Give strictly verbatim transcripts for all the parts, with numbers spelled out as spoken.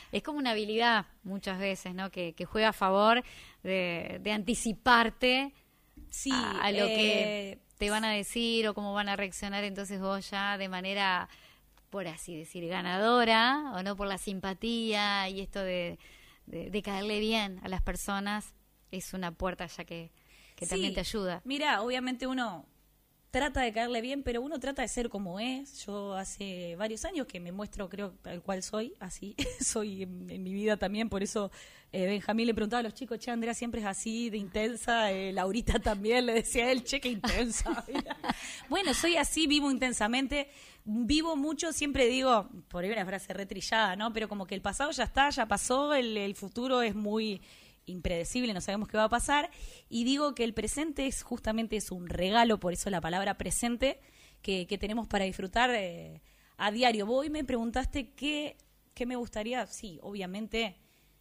es como una habilidad muchas veces, ¿no? Que, que juega a favor de, de anticiparte sí, a, a lo eh, que te van a decir o cómo van a reaccionar, entonces vos ya de manera, por así decir, ganadora, o no, por la simpatía y esto de, de, de caerle bien a las personas, es una puerta ya que, que sí, también te ayuda. Mira, obviamente uno trata de caerle bien, pero uno trata de ser como es. Yo hace varios años que me muestro, creo, tal cual soy, así soy en, en mi vida también, por eso eh, Benjamín le preguntaba a los chicos, che, Andrea siempre es así, de intensa, eh, Laurita también, le decía a él, che, qué intensa. Bueno, soy así, vivo intensamente, vivo mucho, siempre digo, por ahí una frase retrillada, ¿no? Pero como que el pasado ya está, ya pasó, el, el futuro es muy impredecible, no sabemos qué va a pasar, y digo que el presente es justamente es un regalo, por eso la palabra presente, que, que tenemos para disfrutar eh, a diario. Vos hoy me preguntaste qué, qué me gustaría, sí, obviamente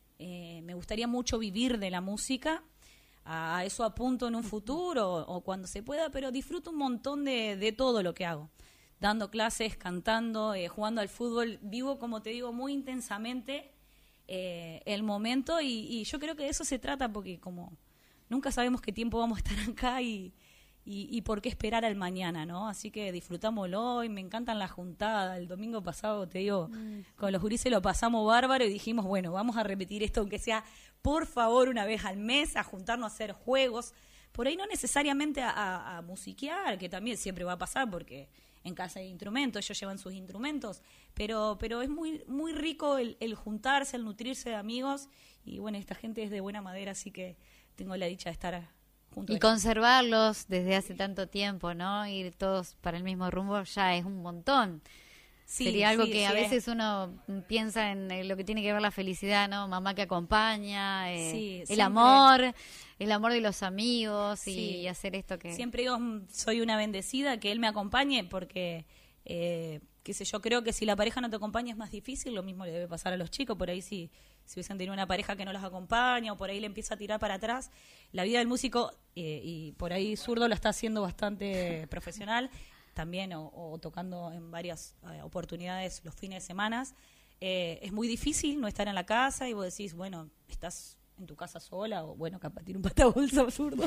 eh, me gustaría mucho vivir de la música, a eso apunto en un futuro o, o cuando se pueda, pero disfruto un montón de, de todo lo que hago, dando clases, cantando, eh, jugando al fútbol, vivo, como te digo, muy intensamente Eh, el momento y, y yo creo que de eso se trata porque como nunca sabemos qué tiempo vamos a estar acá y, y, y por qué esperar al mañana, ¿no? Así que disfrutámoslo y me encantan las juntadas. El domingo pasado, te digo, mm. con los gurises lo pasamos bárbaro y dijimos, bueno, vamos a repetir esto aunque sea por favor una vez al mes, a juntarnos a hacer juegos, por ahí no necesariamente a, a, a musiquear, que también siempre va a pasar porque en casa hay instrumentos, ellos llevan sus instrumentos, pero pero es muy muy rico el, el juntarse, el nutrirse de amigos, y bueno, esta gente es de buena madera, así que tengo la dicha de estar junto y a ellos. Conservarlos desde hace tanto tiempo, ¿no? Ir todos para el mismo rumbo ya es un montón. Sí, sería algo sí, que sí, a es. veces uno piensa en lo que tiene que ver la felicidad, ¿no? Mamá que acompaña, eh, sí, el siempre. amor, el amor de los amigos y, sí. y hacer esto que... Siempre digo, soy una bendecida que él me acompañe porque, eh, qué sé yo, creo que si la pareja no te acompaña es más difícil, lo mismo le debe pasar a los chicos, por ahí si, si hubiesen tenido una pareja que no los acompaña o por ahí le empieza a tirar para atrás. La vida del músico, eh, y por ahí Zurdo lo está haciendo bastante profesional, también o, o tocando en varias eh, oportunidades los fines de semana, eh, es muy difícil no estar en la casa y vos decís, bueno, estás en tu casa sola o bueno, capaz tiene un patabolsa absurdo.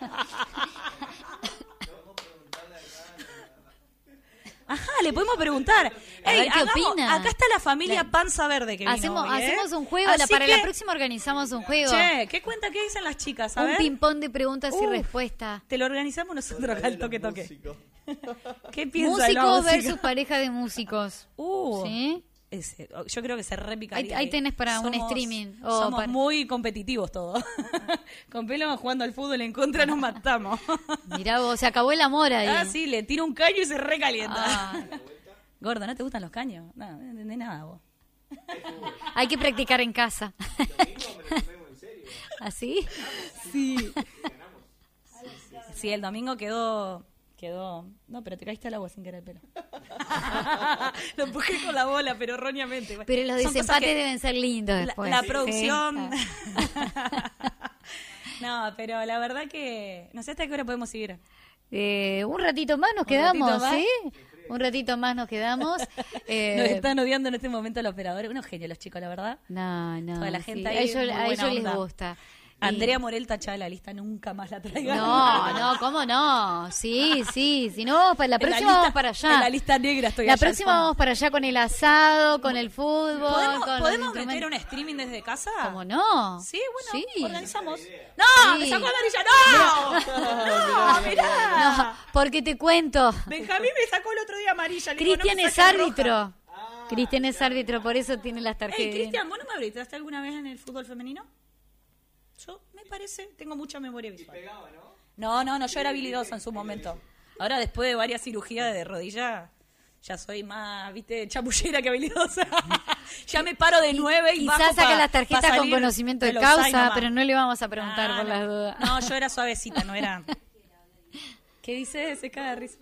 Ajá, le podemos preguntar. Ey, ver, ¿qué hagamos, opina? Acá está la familia la, Panza Verde que vino hacemos, hoy, ¿eh? hacemos un juego, la, para que, la próxima organizamos un juego. Che, ¿qué cuenta? ¿Qué dicen las chicas? A un ver. ping-pong de preguntas uh, y respuestas. Te lo organizamos nosotros acá al toque toque. ¿Qué piensan? Músicos versus pareja de músicos. Uh, ¿Sí? Ese, yo creo que se repicaría. Ahí, ahí tenés para somos, un streaming. Oh, somos para... muy competitivos todos. Con Pelo jugando al fútbol en contra nos matamos. Mirá vos, se acabó el amor ahí. Ah, sí, le tira un caño y se recalienta. Ah. Gordo, ¿no te gustan los caños? No, no entendés nada vos. Hay que practicar en casa. ¿Así? Sí. Sí, el domingo quedó... quedó No, pero te caíste al agua sin querer el pelo. Lo empujé con la bola, pero erróneamente. Pero los desempates que... deben ser lindos después. La, la producción... Sí. No, pero la verdad que... No sé hasta qué hora podemos seguir. Eh, un ratito más nos quedamos, ¿sí? Un ratito más nos quedamos. Eh, nos están odiando en este momento los operadores. Unos genios los chicos, la verdad. No, no. Toda la gente sí. ahí A ellos, a ellos les onda. gusta. Andrea Morel tachada de la lista, nunca más la traigan. No, no, ¿cómo no? Sí, sí, si no, para la próxima la lista, vamos para allá. En la lista negra estoy La allá próxima vamos para allá con el asado, con el fútbol. ¿Podemos, con ¿podemos meter un streaming desde casa? ¿Cómo no? Sí, bueno, sí. organizamos. ¡No! Sí. ¡Me sacó amarilla! ¡No! ¡No, mirá! No, porque te cuento. Benjamín me sacó el otro día amarilla. Cristian no es árbitro. Ah, Cristian es árbitro, por eso tiene las tarjetas. Ey, Cristian, ¿vos no me abritaste alguna vez en el fútbol femenino? Yo, me parece, tengo mucha memoria visual. Y pegaba, ¿no? No, no, no, yo era habilidosa en su momento. Ahora, después de varias cirugías de rodilla, ya soy más, viste, chapullera que habilidosa. Ya me paro de nueve y quizás bajo saca pa, las tarjetas con conocimiento de, de causa, pero no le vamos a preguntar ah, por no. las dudas. No, yo era suavecita, no era... ¿Qué dice? Se cae de risa.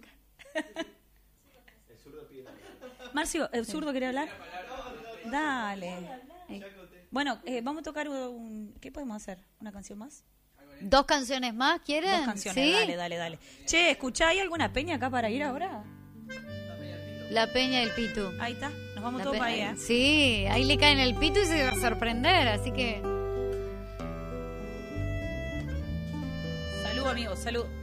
El zurdo pide. Marcio, ¿el zurdo quiere hablar? Dale. Bueno, eh, vamos a tocar un... ¿Qué podemos hacer? ¿Una canción más? ¿Dos canciones más quieren? Dos canciones, ¿sí? dale, dale, dale. Che, ¿escuchá? ¿Hay alguna peña acá para ir ahora? La Peña del Pitu. Ahí está. Nos Nos vamos La todos pe- para ahí, ¿eh? Sí, ahí le cae en el pito y se va a sorprender, así que... Salud, amigos, salud.